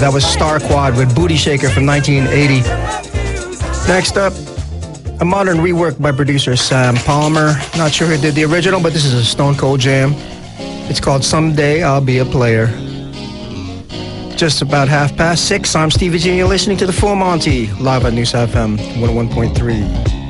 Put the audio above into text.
That was Star Quad with Booty Shaker from 1980. Next up, a modern rework by producer Sam Palmer. Not sure who did the original, but this is a Stone Cold jam. It's called Someday I'll Be a Player. Just about 6:30. I'm Stevie G, and you're listening to the Full Monty, live on News FM 101.3.